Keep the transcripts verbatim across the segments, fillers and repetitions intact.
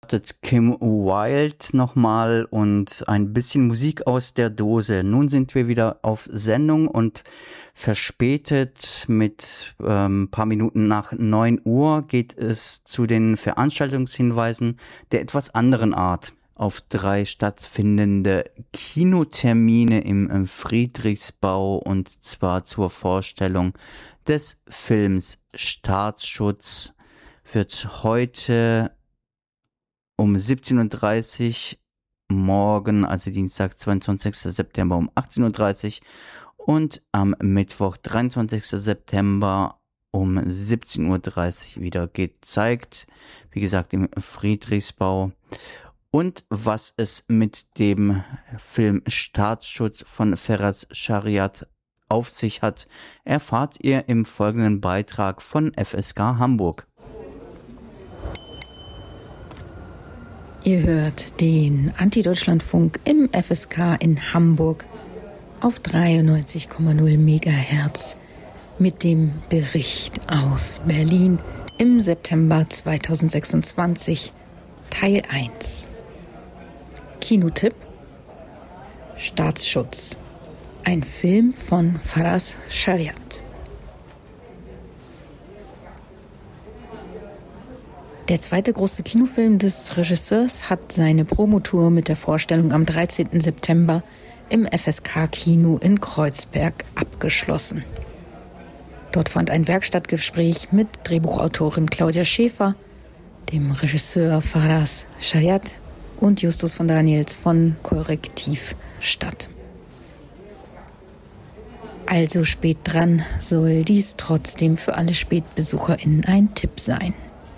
startet Kim Wilde nochmal und ein bisschen Musik aus der Dose. Nun sind wir wieder auf Sendung und verspätet mit ähm, ein paar Minuten nach neun Uhr geht es zu den Veranstaltungshinweisen der etwas anderen Art. Auf drei stattfindende Kinotermine im Friedrichsbau und zwar zur Vorstellung des Films Staatsschutz wird heute um siebzehn Uhr dreißig, morgen, also Dienstag, zweiundzwanzigster September um achtzehn Uhr dreißig und am Mittwoch, dreiundzwanzigster September um siebzehn Uhr dreißig wieder gezeigt. Wie gesagt, im Friedrichsbau. Und was es mit dem Film Staatsschutz von Feras Shariat auf sich hat, erfahrt ihr im folgenden Beitrag von F S K Hamburg. Ihr hört den Anti-Deutschlandfunk im F S K in Hamburg auf dreiundneunzig Komma null Megahertz mit dem Bericht aus Berlin im September zweitausendsechsundzwanzig, Teil eins. Kinotipp: Staatsschutz. Ein Film von Feras Shariat. Der zweite große Kinofilm des Regisseurs hat seine Promotour mit der Vorstellung am dreizehnten September im F S K-Kino in Kreuzberg abgeschlossen. Dort fand ein Werkstattgespräch mit Drehbuchautorin Claudia Schäfer, dem Regisseur Feras Shariat und Justus von Daniels von Korrektiv statt. Also spät dran soll dies trotzdem für alle SpätbesucherInnen ein Tipp sein.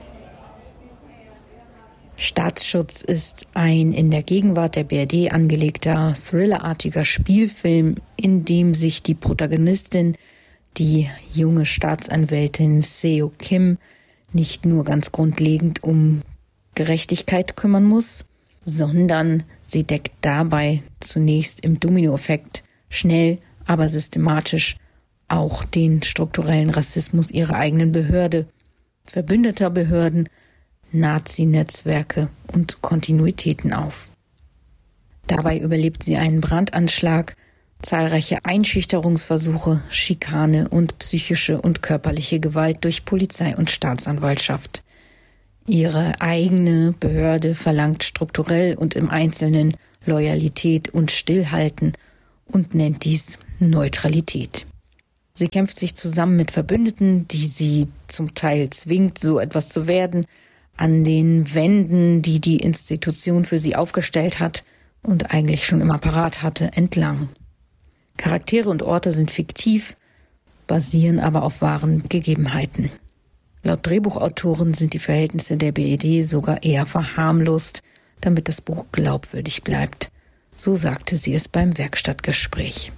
Staatsschutz ist ein in der Gegenwart der B R D angelegter, thrillerartiger Spielfilm, in dem sich die Protagonistin, die junge Staatsanwältin Seo Kim, nicht nur ganz grundlegend um Gerechtigkeit kümmern muss, sondern sie deckt dabei zunächst im Dominoeffekt schnell, aber systematisch auch den strukturellen Rassismus ihrer eigenen Behörde, verbündeter Behörden, Nazi-Netzwerke und Kontinuitäten auf. Dabei überlebt sie einen Brandanschlag, zahlreiche Einschüchterungsversuche, Schikane und psychische und körperliche Gewalt durch Polizei und Staatsanwaltschaft. Ihre eigene Behörde verlangt strukturell und im Einzelnen Loyalität und Stillhalten und nennt dies Neutralität. Sie kämpft sich zusammen mit Verbündeten, die sie zum Teil zwingt, so etwas zu werden, an den Wänden, die die Institution für sie aufgestellt hat und eigentlich schon immer parat hatte, entlang. Charaktere und Orte sind fiktiv, basieren aber auf wahren Gegebenheiten. Laut Drehbuchautoren sind die Verhältnisse der B R D sogar eher verharmlost, damit das Buch glaubwürdig bleibt. So sagte sie es beim Werkstattgespräch.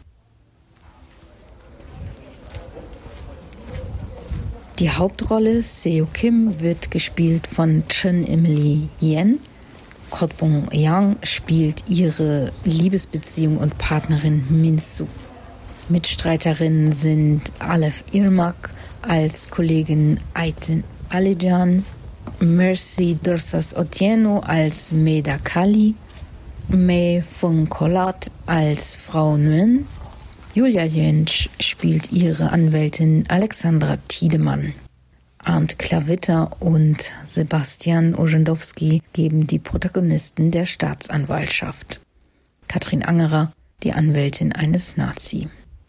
Die Hauptrolle Seo Kim wird gespielt von Chen Emily Yen. Kotbong Yang spielt ihre Liebesbeziehung und Partnerin Min-soo. Mitstreiterinnen sind Aleph Irmak als Kollegin Ayten Alijan, Mercy Dorsas Otieno als Meda Kali, Mei Fung Kolat als Frau Nguyen. Julia Jentsch spielt ihre Anwältin Alexandra Tiedemann. Arndt Klawitter und Sebastian Orzendowski geben die Protagonisten der Staatsanwaltschaft. Katrin Angerer, die Anwältin eines Nazi.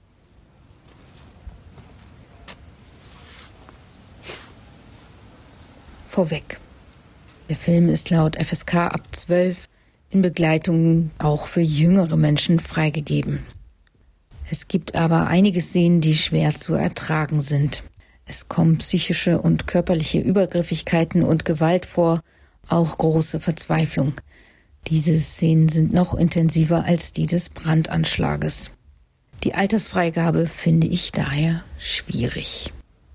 Vorweg. Der Film ist laut F S K ab zwölf, in Begleitung auch für jüngere Menschen freigegeben. Es gibt aber einige Szenen, die schwer zu ertragen sind. Es kommen psychische und körperliche Übergriffigkeiten und Gewalt vor, auch große Verzweiflung. Diese Szenen sind noch intensiver als die des Brandanschlages. Die Altersfreigabe finde ich daher schwierig.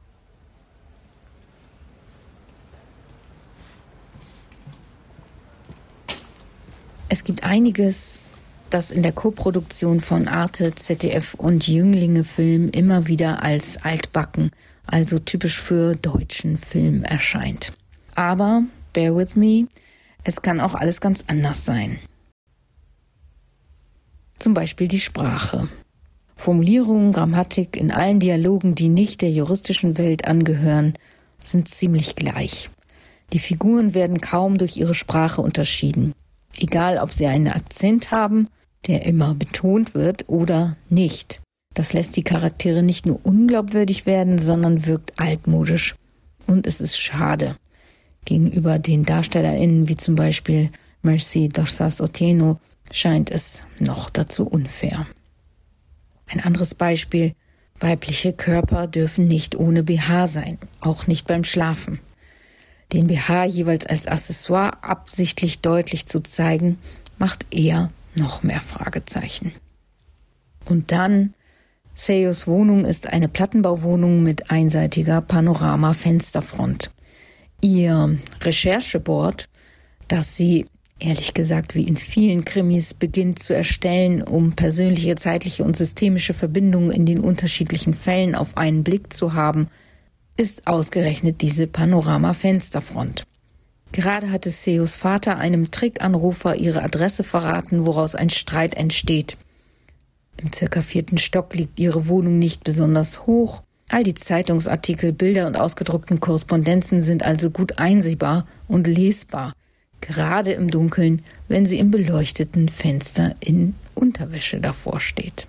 Es gibt einiges, das in der Koproduktion von Arte, Z D F und Jünglinge Film immer wieder als altbacken, also typisch für deutschen Film erscheint. Aber, bear with me, Es kann auch alles ganz anders sein. Zum Beispiel die Sprache. Formulierungen, Grammatik in allen Dialogen, die nicht der juristischen Welt angehören, sind ziemlich gleich. Die Figuren werden kaum durch ihre Sprache unterschieden. Egal, ob sie einen Akzent haben, der immer betont wird, oder nicht. Das lässt die Charaktere nicht nur unglaubwürdig werden, sondern wirkt altmodisch. Und es ist schade. Gegenüber den DarstellerInnen, wie zum Beispiel Merci Dorsas Otieno, scheint es noch dazu unfair. Ein anderes Beispiel: Weibliche Körper dürfen nicht ohne B H sein, auch nicht beim Schlafen. Den B H jeweils als Accessoire absichtlich deutlich zu zeigen, macht eher noch mehr Fragezeichen. Und dann, Seiyos Wohnung ist eine Plattenbauwohnung mit einseitiger Panorama-Fensterfront. Ihr Rechercheboard, das sie, ehrlich gesagt wie in vielen Krimis, beginnt zu erstellen, um persönliche, zeitliche und systemische Verbindungen in den unterschiedlichen Fällen auf einen Blick zu haben, ist ausgerechnet diese Panorama-Fensterfront. Gerade hatte Seiyos Vater einem Trickanrufer ihre Adresse verraten, woraus ein Streit entsteht. Im circa vierten Stock liegt ihre Wohnung nicht besonders hoch. All die Zeitungsartikel, Bilder und ausgedruckten Korrespondenzen sind also gut einsehbar und lesbar, gerade im Dunkeln, wenn sie im beleuchteten Fenster in Unterwäsche davor steht.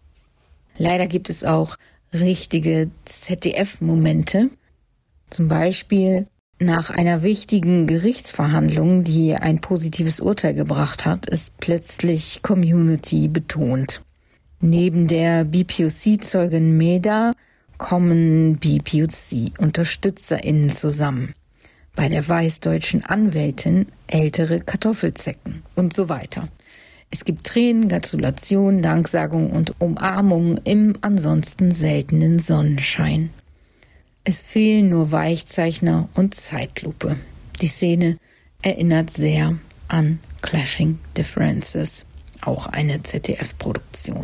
Leider gibt es auch richtige Z D F-Momente. Zum Beispiel nach einer wichtigen Gerichtsverhandlung, die ein positives Urteil gebracht hat, ist plötzlich Community betont. Neben der B P O C-Zeugin Meda kommen B P O C-UnterstützerInnen zusammen. Bei der weißdeutschen Anwältin ältere Kartoffelzecken und so weiter. Es gibt Tränen, Gratulation, Danksagung und Umarmung im ansonsten seltenen Sonnenschein. Es fehlen nur Weichzeichner und Zeitlupe. Die Szene erinnert sehr an Clashing Differences, auch eine Z D F-Produktion.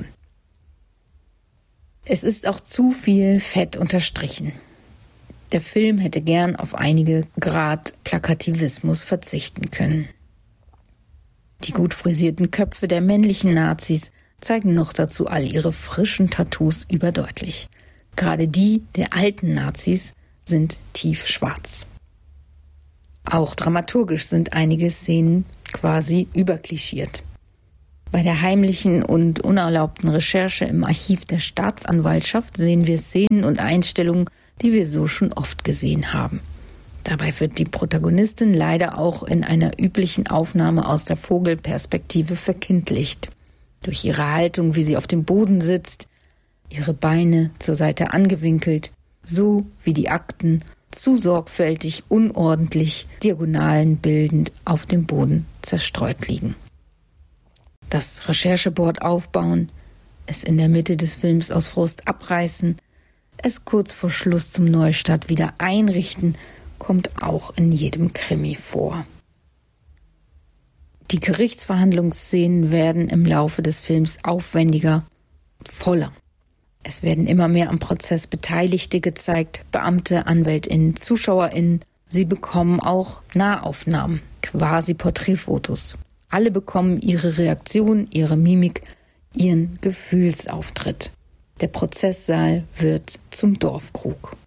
Es ist auch zu viel fett unterstrichen. Der Film hätte gern auf einige Grad Plakativismus verzichten können. Die gut frisierten Köpfe der männlichen Nazis zeigen noch dazu all ihre frischen Tattoos überdeutlich. Gerade die der alten Nazis sind tiefschwarz. Auch dramaturgisch sind einige Szenen quasi überklischiert. Bei der heimlichen und unerlaubten Recherche im Archiv der Staatsanwaltschaft sehen wir Szenen und Einstellungen, die wir so schon oft gesehen haben. Dabei wird die Protagonistin leider auch in einer üblichen Aufnahme aus der Vogelperspektive verkindlicht. Durch ihre Haltung, wie sie auf dem Boden sitzt, ihre Beine zur Seite angewinkelt, so wie die Akten zu sorgfältig, unordentlich, Diagonalen bildend auf dem Boden zerstreut liegen. Das Rechercheboard aufbauen, es in der Mitte des Films aus Frust abreißen, es kurz vor Schluss zum Neustart wieder einrichten, kommt auch in jedem Krimi vor. Die Gerichtsverhandlungsszenen werden im Laufe des Films aufwendiger, voller. Es werden immer mehr am Prozess Beteiligte gezeigt, Beamte, AnwältInnen, ZuschauerInnen. Sie bekommen auch Nahaufnahmen, quasi Porträtfotos. Alle bekommen ihre Reaktion, ihre Mimik, ihren Gefühlsauftritt. Der Prozesssaal wird zum Dorfkrug.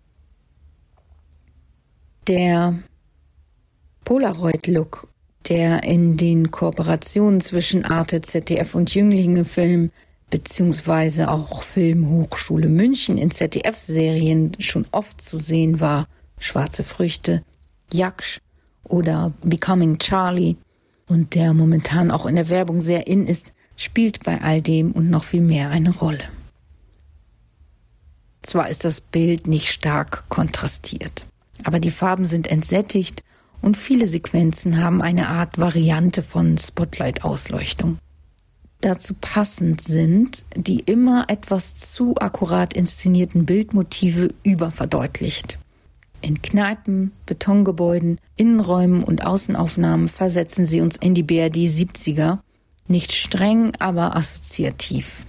Der Polaroid-Look, der in den Kooperationen zwischen Arte, Z D F und Jünglinge-Film beziehungsweise auch Filmhochschule München in Z D F-Serien schon oft zu sehen war, Schwarze Früchte, Jaksch oder Becoming Charlie, und der momentan auch in der Werbung sehr in ist, spielt bei all dem und noch viel mehr eine Rolle. Zwar ist das Bild nicht stark kontrastiert, aber die Farben sind entsättigt und viele Sequenzen haben eine Art Variante von Spotlight-Ausleuchtung. Dazu passend sind die immer etwas zu akkurat inszenierten Bildmotive überverdeutlicht. In Kneipen, Betongebäuden, Innenräumen und Außenaufnahmen versetzen sie uns in die B R D siebziger, nicht streng, aber assoziativ.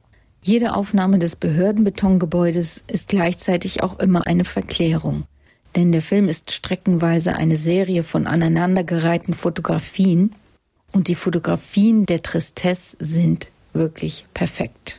Jede Aufnahme des Behördenbetongebäudes ist gleichzeitig auch immer eine Verklärung. denn der Film ist streckenweise eine Serie von aneinandergereihten Fotografien und die Fotografien der Tristesse sind wirklich perfekt.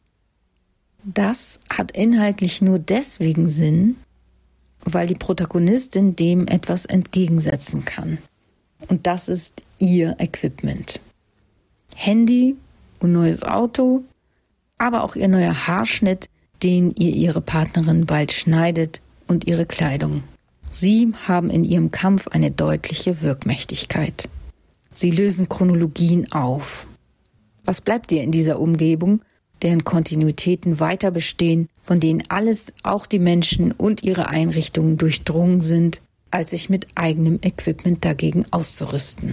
Das hat inhaltlich nur deswegen Sinn, weil die Protagonistin dem etwas entgegensetzen kann. Und das ist ihr Equipment. Handy und neues Auto, aber auch ihr neuer Haarschnitt, den ihr ihre Partnerin bald schneidet, und ihre Kleidung. Sie haben in ihrem Kampf eine deutliche Wirkmächtigkeit. Sie lösen Chronologien auf. Was bleibt dir in dieser Umgebung, deren Kontinuitäten weiter bestehen, von denen alles, auch die Menschen und ihre Einrichtungen durchdrungen sind, als sich mit eigenem Equipment dagegen auszurüsten?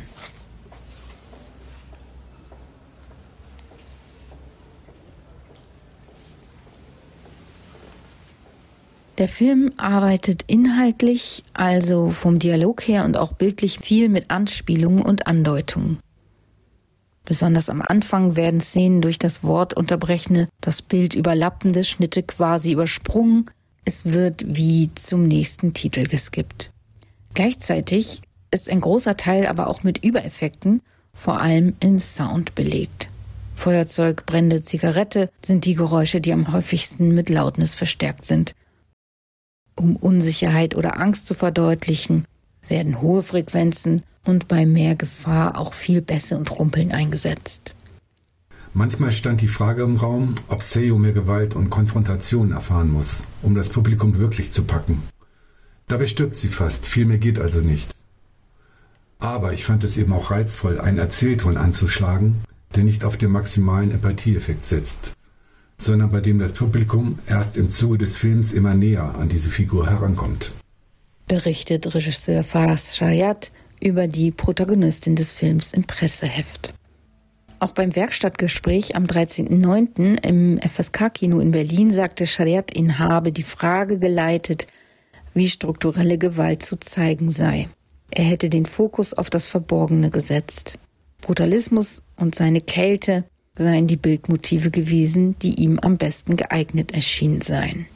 Der Film arbeitet inhaltlich, also vom Dialog her und auch bildlich, viel mit Anspielungen und Andeutungen. Besonders am Anfang werden Szenen durch das Wort unterbrechende, das Bild überlappende Schnitte quasi übersprungen. Es wird wie zum nächsten Titel geskippt. Gleichzeitig ist ein großer Teil aber auch mit Übereffekten, vor allem im Sound, belegt. Feuerzeug, Brände, Zigarette sind die Geräusche, die am häufigsten mit Lautness verstärkt sind. Um Unsicherheit oder Angst zu verdeutlichen, werden hohe Frequenzen und bei mehr Gefahr auch viel Bässe und Rumpeln eingesetzt. Manchmal stand die Frage im Raum, ob Seo mehr Gewalt und Konfrontation erfahren muss, um das Publikum wirklich zu packen. Dabei stirbt sie fast, viel mehr geht also nicht. Aber ich fand es eben auch reizvoll, einen Erzählton anzuschlagen, der nicht auf den maximalen Empathieeffekt setzt, sondern bei dem das Publikum erst im Zuge des Films immer näher an diese Figur herankommt. Berichtet Regisseur Faraz Shariat über die Protagonistin des Films im Presseheft. Auch beim Werkstattgespräch am dreizehnten neunten im F S K-Kino in Berlin sagte Shariat, ihn habe die Frage geleitet, wie strukturelle Gewalt zu zeigen sei. Er hätte den Fokus auf das Verborgene gesetzt. Brutalismus und seine Kälte seien die Bildmotive gewesen, die ihm am besten geeignet erschienen seien.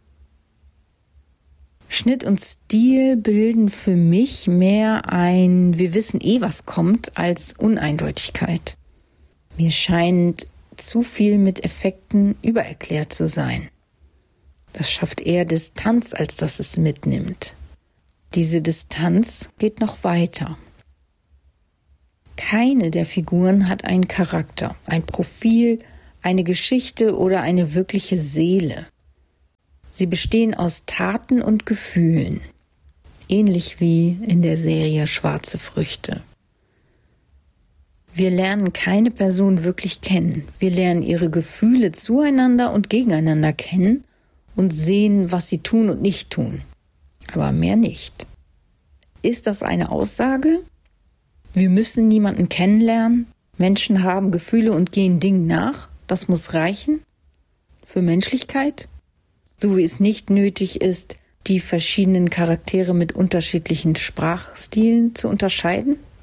Schnitt und Stil bilden für mich mehr ein "Wir wissen eh, was kommt" als Uneindeutigkeit. Mir scheint zu viel mit Effekten übererklärt zu sein. Das schafft eher Distanz, als dass es mitnimmt. Diese Distanz geht noch weiter. Keine der Figuren hat einen Charakter, ein Profil, eine Geschichte oder eine wirkliche Seele. Sie bestehen aus Taten und Gefühlen, ähnlich wie in der Serie Schwarze Früchte. Wir lernen keine Person wirklich kennen. Wir lernen ihre Gefühle zueinander und gegeneinander kennen und sehen, was sie tun und nicht tun. Aber mehr nicht. Ist das eine Aussage? Wir müssen niemanden kennenlernen. Menschen haben Gefühle und gehen Dingen nach. Das muss reichen? Für Menschlichkeit? So wie es nicht nötig ist, die verschiedenen Charaktere mit unterschiedlichen Sprachstilen zu unterscheiden?